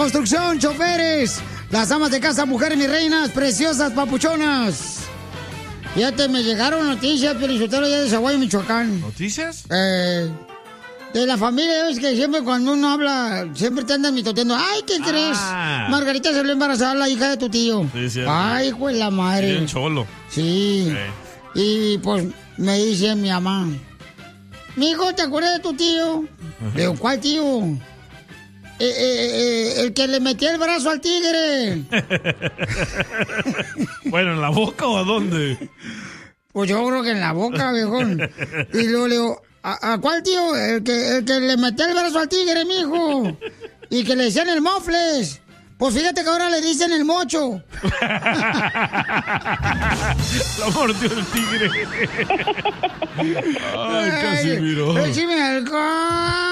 construcción, choferes, las amas de casa, mujeres, mis reinas, preciosas, papuchonas. Fíjate, me llegaron noticias, Piolichotelo, ya de Zaguayo, Michoacán. ¿Noticias? De la familia, es que siempre cuando uno habla, siempre te andan mitoteando. Ay, ¿qué crees? Margarita se le embarazada la hija de tu tío. Sí, cierto. Ay, pues la madre. Bien cholo. Sí. Y pues me dice mi mamá, mijo, ¿te acuerdas de tu tío? Le digo, ¿cuál tío? El que le metía el brazo al tigre. Bueno, ¿en la boca o a dónde? Pues yo creo que en la boca, viejón. Y luego le digo, ¿a cuál tío? El que le metía el brazo al tigre, mijo. Y que le decían el mofles. Pues fíjate que ahora le dicen el mocho. Lo mordió el tigre. Ay, Casimiro. ¡Échame alcohol!